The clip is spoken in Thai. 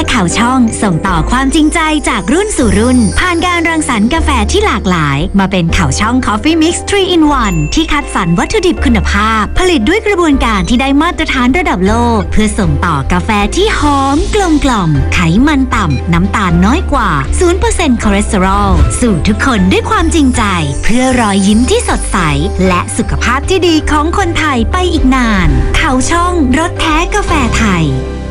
ข่าวช่องส่งต่อความจริงใจจากรุ่นสู่รุ่นผ่านการรังสรรค์กาแฟที่หลากหลายมาเป็นข่าวช่อง Coffee Mix 3 in 1 ที่คัดสรรวัตถุดิบคุณภาพผลิตด้วยกระบวนการที่ได้มาตรฐานระดับโลกเพื่อส่งต่อกาแฟที่หอมกลมกล่อมไขมันต่ำน้ำตาลน้อยกว่า 0% คอเลสเตอรอลสู่ทุกคนด้วยความจริงใจเพื่อรอยยิ้มที่สดใสและสุขภาพที่ดีของคนไทยไปอีกนานข่าวช่องรสแท้กาแฟไทย